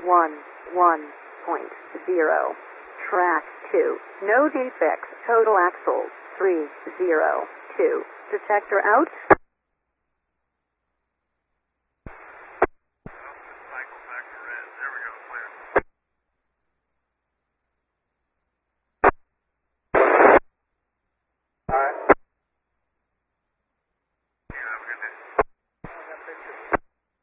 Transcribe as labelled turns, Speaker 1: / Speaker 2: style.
Speaker 1: 1.0. Track 2. No defects. Total axles 302. Detector out.